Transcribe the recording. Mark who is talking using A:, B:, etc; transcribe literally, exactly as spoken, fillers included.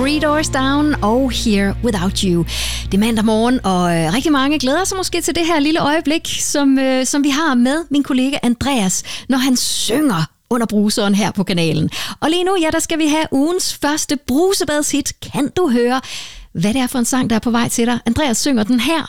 A: Three Doors Down og Here Without You. Det er mandag morgen, og øh, rigtig mange glæder sig måske til det her lille øjeblik, som, øh, som vi har med min kollega Andreas, når han synger under bruseren her på kanalen. Og lige nu, ja, der skal vi have ugens første brusebadshit. Kan du høre, hvad det er for en sang, der er på vej til dig? Andreas synger den her.